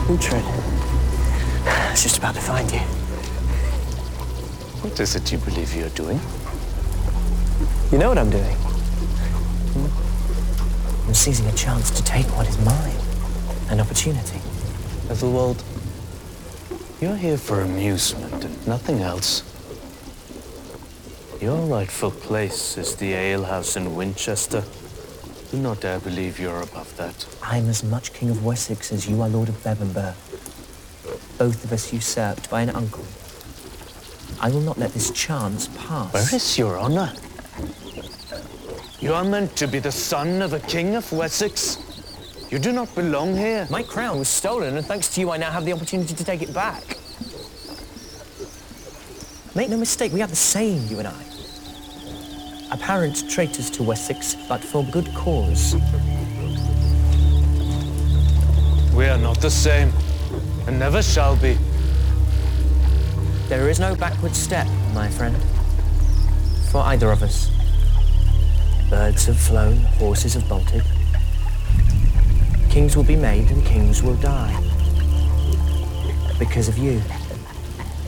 Uhtred. I was just about to find you. What is it you believe you're doing? You know what I'm doing? I'm seizing a chance to take what is mine. An opportunity. Ethelwald, you're here for amusement and nothing else. Your rightful place is the alehouse in Winchester. Do not dare believe you're above that. I'm as much King of Wessex as you are Lord of Bebbanburg. Both of us usurped by an uncle. I will not let this chance pass. Where is your honor? You are meant to be the son of a King of Wessex. You do not belong here. My crown was stolen, and thanks to you, I now have the opportunity to take it back. Make no mistake, we are the same, you and I. Apparent traitors to Wessex, but for good cause. We are not the same, and never shall be. There is no backward step, my friend, for either of us. Birds have flown, horses have bolted. Kings will be made and kings will die. Because of you.